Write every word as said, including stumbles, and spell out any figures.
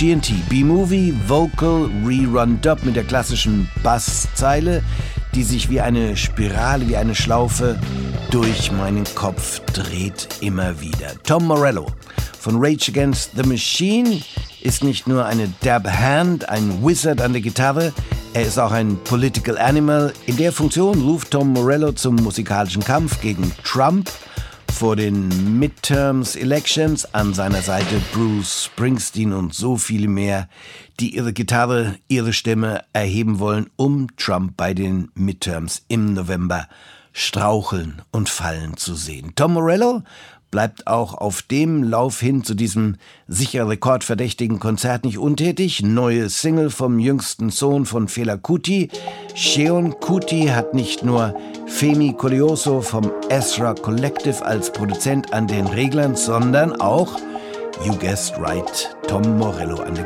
G and T, B-Movie, Vocal, Rerun-Dub mit der klassischen Basszeile, die sich wie eine Spirale, wie eine Schlaufe durch meinen Kopf dreht immer wieder. Tom Morello von Rage Against the Machine ist nicht nur eine Dab Hand, ein Wizard an der Gitarre, er ist auch ein Political Animal. In der Funktion ruft Tom Morello zum musikalischen Kampf gegen Trump vor den Midterms Elections, an seiner Seite Bruce Springsteen und so viele mehr, die ihre Gitarre, ihre Stimme erheben wollen, um Trump bei den Midterms im November straucheln und fallen zu sehen. Tom Morello bleibt auch auf dem Lauf hin zu diesem sicher rekordverdächtigen Konzert nicht untätig. Neue Single vom jüngsten Sohn von Fela Kuti. Seun Kuti hat nicht nur Femi Koleoso vom Ezra Collective als Produzent an den Reglern, sondern auch, you guessed right, Tom Morello an der